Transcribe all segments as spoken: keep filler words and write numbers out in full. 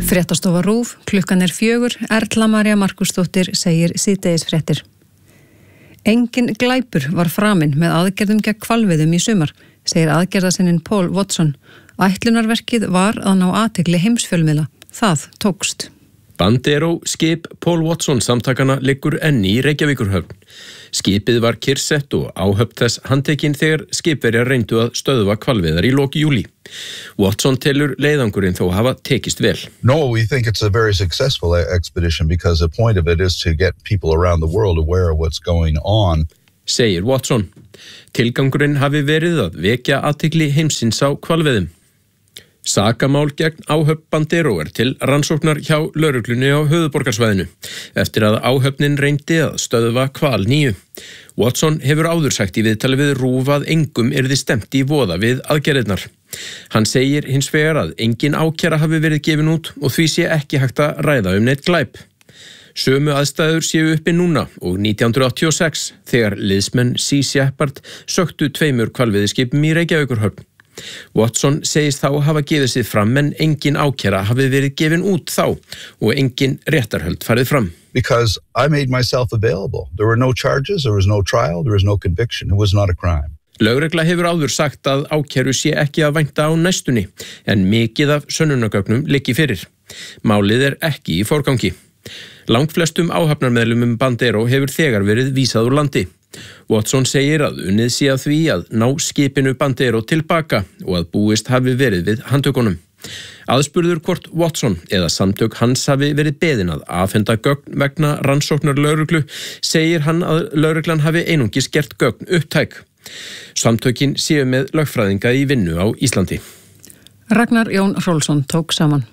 Fréttastofa RÚV, klukkan er fjögur, Erla María Markúsdóttir segir síðdegisfréttir. Engin glæpur var framinn með aðgerðum gegn hvalveiðum í sumar, segir aðgerðasinnin Paul Watson. Ætlunarverkið var að ná athygli heimsfjölmiðla. Það tókst. Bandero skip Paul Watson samtakana liggur enn í Reykjavíkurhöfn. Skipið var kyrrsett og áhöfn þess handtekinn þegar skipverjar reyndu að stöðva hvalveiðar í lok júlí. Watson telur leiðangurinn þó hafa tekist vel. No, we think it's a very successful expedition because the point of it is to get people around the world aware of what's going on. Segir Watson. Tilgangurinn hafi verið að vekja athygli heimsins á hvalveiðum. Sakamál gegn áhöfn Bandero er til rannsóknar hjá lögreglunni á höfuðborgarsvæðinu eftir að áhöfnin reyndi að stöðva hval níu. Watson hefur áður sagt í viðtali við RÚV að engum yrði stemt í voða við aðgerðirnar. Hann segir hins vegar að engin ákæra hafi verið gefin út og því sé ekki hægt að ræða um neitt glæp. Sömu aðstæður séu uppi núna og nítján hundruð áttatíu og sex þegar liðsmenn Sea Shepherd söktu tveimur hvalveiðiskipum í Reykjavíkurhöfn. Watson segist þá hafa gefið sig fram en engin ákæra hafi verið gefin út þá og engin réttarhöld farið fram. Because I made myself available. There were no charges, there was no trial, there was no conviction. It was not a crime. Lögregla hefur áður sagt að ákæru sé ekki að vænta á næstunni en mikið af sönnunargögnum liggi fyrir. Málið er ekki í forgangi. Langflestum áhafnarmeðlumum Bandero hefur þegar verið vísað úr landi. Watson segir að unnið sé að því að ná skipinu Bandero tilbaka og að búist hafi verið við handtökunum. Aðspurður hvort Watson eða samtök hans hafi verið beðin að afhenda gögn vegna rannsóknar lögreglu segir hann að lögreglan hafi einungis gert gögn upptæk. Samtökin séu með lögfræðinga í vinnu á Íslandi. Ragnar Jón Hrólfsson tók saman.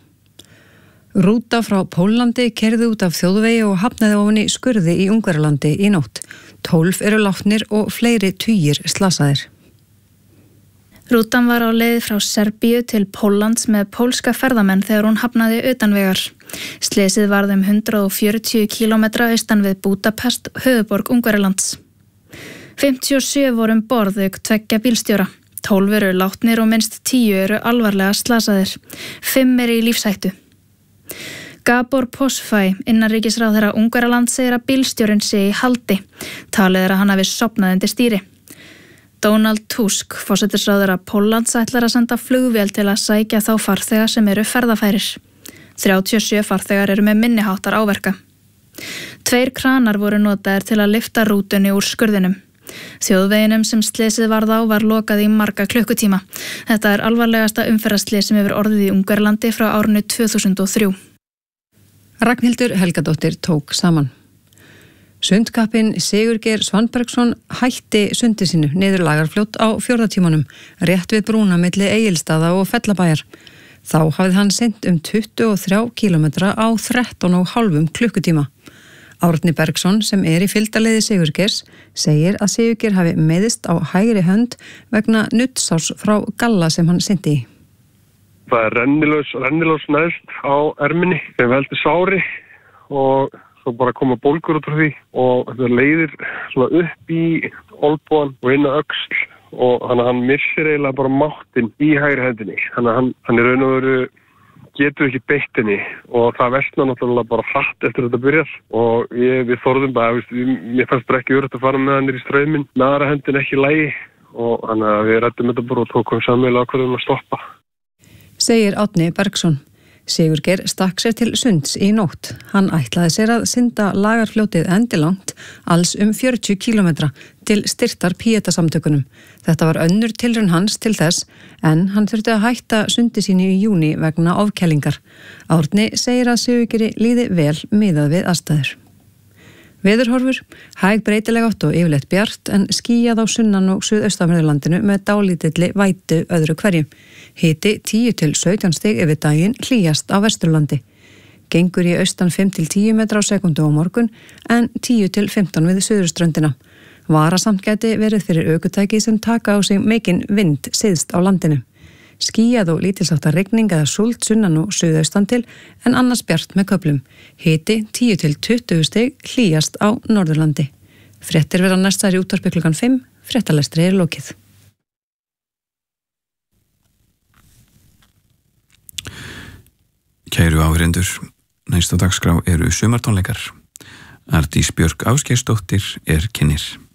Rúta frá Pólandi keyrði út af þjóðvegi og hafnaði ofan í skurði í Ungverjalandi í nótt. Tólf eru látnir og fleiri tugir slasaðir. Rútan var á leið frá Serbíu til Póllands með pólska ferðamenn þegar hún hafnaði utanvegar. Slysið varð um hundrað fjörutíu kílómetra austan við Budapest, höfuðborg Ungverjalands. fimmtíu og sjö voru um borð auk tveggja bílstjóra. Tólf eru látnir og minnst tíu eru alvarlega slasaðir. Fimm eru í lífshættu. Gabor Posfaj, innanríkisráðherra Ungverjalands, segir að bílstjórinn sé í haldi. Talið er að hann hafi sofnað undir stýri. Donald Tusk, forsætisráðherra Póllands, ætlar að senda flugvél til að sækja þá farþega sem eru ferðafærir. þrjátíu og sjö farþegar eru með minniháttar áverka. Tveir kranar voru notaðir til að lyfta rútunni úr skurðinum. Þjóðveginum sem slysið varð á var lokað í marga klukkutíma. Þetta er alvarlegasta umferðarslys sem hefur orðið í Ungverjalandi frá árinu tvö þúsund og þrjú. Ragnhildur Helgadóttir tók saman. Sundkappinn Sigurgeir Svanbergsson hætti sundi sínu niður Lagarfljót á fjórðatímanum, rétt við brúna milli Egilsstaða og Fellabæjar. Þá hafði hann synt um tuttugu og þrjá kílómetra á þrettán og hálfum klukkutíma. Árni Bergsson, sem er í fylgdarliði Sigurgeirs, segir að Sigurgeir hafi meiðist á hægri hönd vegna nuddsárs frá galla sem hann synti í. Það er rennilós, rennilós neðst á erminni sem veldur sári og svo bara koma bólgur út úr því og það leiðir svona upp í olnbogann og inn á öxl og hann, hann missir eiginlega bara máttinn í hægri hendinni. Þannig að hann, hann er raun og veru getur ekki beitt henni og það versna náttúrulega bara hratt eftir þetta byrjar og ég, við þorðum bara, veist, við, mér fannst bara ekki öruggt að fara með hann í ströyminn, með aðra hendin ekki í lagi og þannig að við ræddum þetta bara og tókum sameiginlega ákvörðun að stoppa. Segir Árni Bergsson. Sigurgeir stakk sér til sunds í nótt. Hann ætlaði sér að synda Lagarfljótið endilangt, alls um fjörutíu kílómetra, til styrktar Píeta-samtökunum. Þetta var önnur tilraun hans til þess, en hann þurfti að hætta sundi sínu í júní vegna ofkælingar. Árni segir að Sigurgeiri líði vel miðað við aðstæður. Veðurhorfur, hæg breytileg átt og yfirleitt bjart en skýjað á sunnan og suðaustanverðurlandinu með dálítilli vætu öðru hverju. Hiti tíu til sautján stig yfir daginn, hlýjast á Vesturlandi. Gengur í austan fimm til tíu metra á sekundu á morgun en tíu til fimmtán við suðurströndina. Varasamt gæti verið fyrir ökutæki sem taka á sig mikinn vind syðst á landinu. Skýjað og lítilsháttar rigning eða súld sunnan og suðaustan til en annars bjart með köflum. Hiti tíu til tuttugu stig, hlýjast á Norðurlandi. Fréttir verða næstar í útvarpi klukkan fimm, fréttalestri er lokið. Kæru áheyrendur, næst á dagskrá eru sumartónleikar. Ardís Björk Ásgeirsdóttir er kynnir.